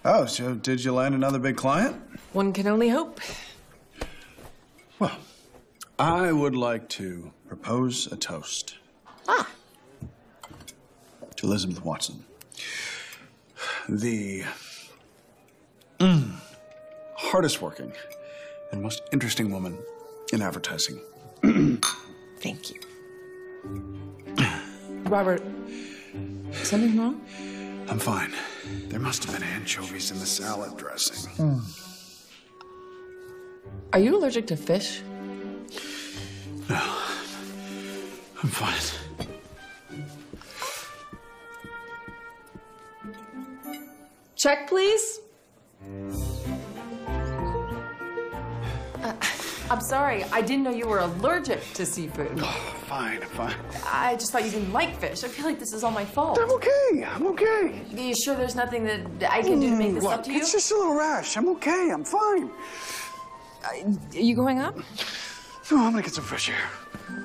Oh, so did you land another big client? One can only hope. Well, I would like to propose a toast. Ah. To Elizabeth Watson. The hardest working and most interesting woman in advertising. Thank you. Robert, something wrong? I'm fine. There must have been anchovies in the salad dressing. Are you allergic to fish? No, I'm fine. Check, please. I'm sorry. I didn't know you were allergic to seafood. Oh, fine. I just thought you didn't like fish. I feel like this is all my fault. I'm okay. Are you sure there's nothing that I can do to make this up to you? It's just a little rash. I'm okay. I'm fine. Are you going up? No, I'm gonna get some fresh air.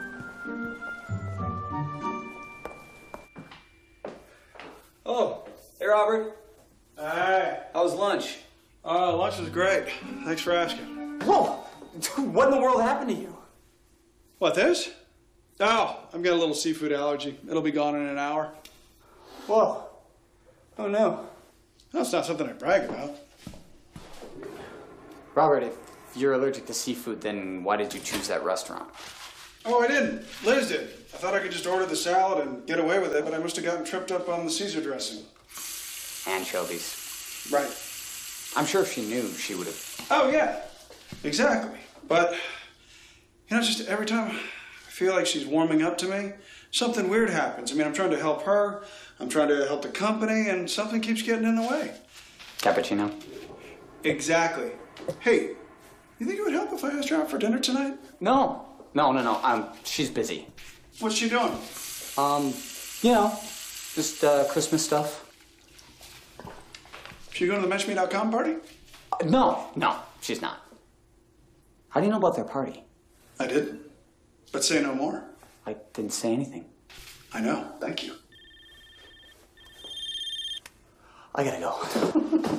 Oh, hey, Robert. Hey. How was lunch? Lunch was great. Thanks for asking. Whoa! What in the world happened to you? What, this? Oh, I've got a little seafood allergy. It'll be gone in an hour. Whoa. Oh, no. That's not something I brag about. Robert, if you're allergic to seafood, then why did you choose that restaurant? Oh, I didn't. Liz did. I thought I could just order the salad and get away with it, but I must have gotten tripped up on the Caesar dressing. Anchovies. Right. I'm sure if she knew, she would have... Oh, yeah. Exactly. But, you know, just every time I feel like she's warming up to me, something weird happens. I mean, I'm trying to help her, I'm trying to help the company, and something keeps getting in the way. Cappuccino? Exactly. Hey, you think it would help if I asked her out for dinner tonight? No. She's busy. What's she doing? You know, just Christmas stuff. She going to the MenschMe.com party? No, she's not. How do you know about their party? I didn't. But say no more. I didn't say anything. I know. Thank you. I gotta go.